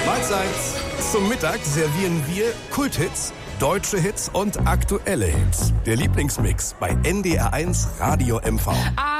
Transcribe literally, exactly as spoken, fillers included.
Mahlzeit. Zum Mittag servieren wir Kulthits, deutsche Hits und aktuelle Hits. Der Lieblingsmix bei N D R eins Radio M V.